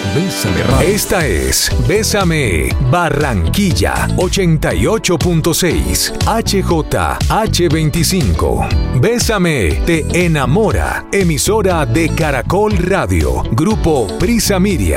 Bésame Radio. Esta es Bésame Barranquilla 88.6 HJH25. Bésame te enamora. Emisora de Caracol Radio. Grupo Prisa Media.